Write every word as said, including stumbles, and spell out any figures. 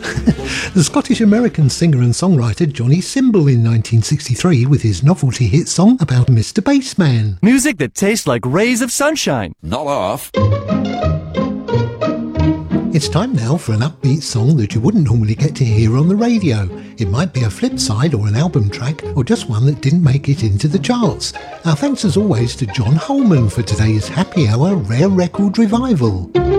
The Scottish-American singer and songwriter Johnny Symbol in nineteen sixty-three with his novelty hit song about Mister Bassman. Music that tastes like rays of sunshine. Not off. It's time now for an upbeat song that you wouldn't normally get to hear on the radio. It might be a flip side or an album track, or just one that didn't make it into the charts. Our thanks as always to John Holman for today's Happy Hour Rare Record Revival.